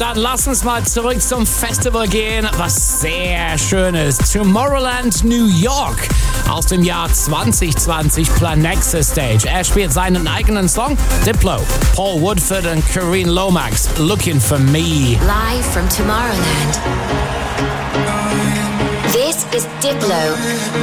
Dann lass uns mal zurück zum Festival gehen, was sehr schön ist. Tomorrowland New York aus dem Jahr 2020, Planexa Stage. Er spielt seinen eigenen Song, Diplo, Paul Woodford und Karine Lomax, Looking for Me. Live from Tomorrowland. This is Diplo.